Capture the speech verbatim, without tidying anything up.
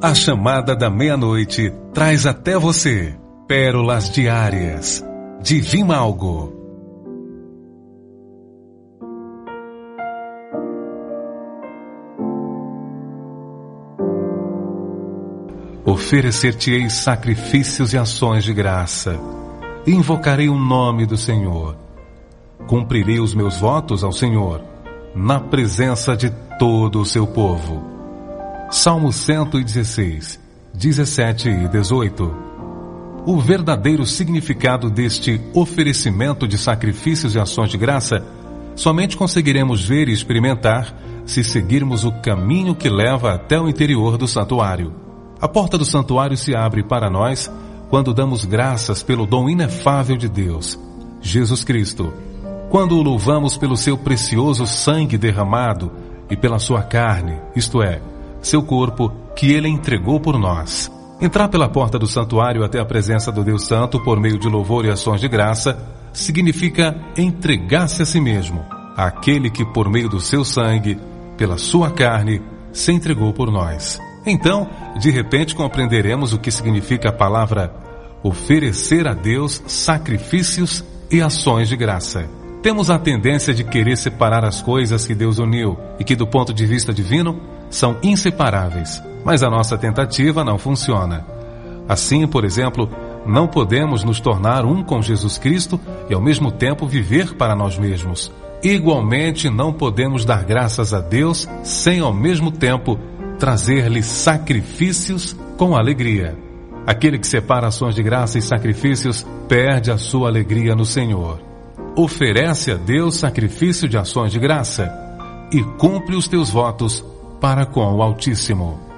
A chamada da meia-noite traz até você pérolas diárias de Vimalgo. Oferecer-te-ei sacrifícios e ações de graça. Invocarei o nome do Senhor. Cumprirei os meus votos ao Senhor, na presença de todo o seu povo. Salmo cento e dezesseis, dezessete e dezoito. O verdadeiro significado deste oferecimento de sacrifícios e ações de graça somente conseguiremos ver e experimentar se seguirmos o caminho que leva até o interior do santuário. A porta do santuário se abre para nós quando damos graças pelo dom inefável de Deus, Jesus Cristo. Quando o louvamos pelo seu precioso sangue derramado e pela sua carne, isto é, seu corpo, que ele entregou por nós. Entrar pela porta do santuário até a presença do Deus Santo por meio de louvor e ações de graça significa entregar-se a si mesmo, àquele que por meio do seu sangue, pela sua carne, se entregou por nós. Então, de repente compreenderemos o que significa a palavra oferecer a Deus sacrifícios e ações de graça. Temos a tendência de querer separar as coisas que Deus uniu e que, do ponto de vista divino, são inseparáveis. Mas a nossa tentativa não funciona. Assim, por exemplo, não podemos nos tornar um com Jesus Cristo e, ao mesmo tempo, viver para nós mesmos. Igualmente, não podemos dar graças a Deus sem, ao mesmo tempo, trazer-lhe sacrifícios com alegria. Aquele que separa ações de graça e sacrifícios perde a sua alegria no Senhor. Oferece a Deus sacrifício de ações de graça e cumpre os teus votos para com o Altíssimo.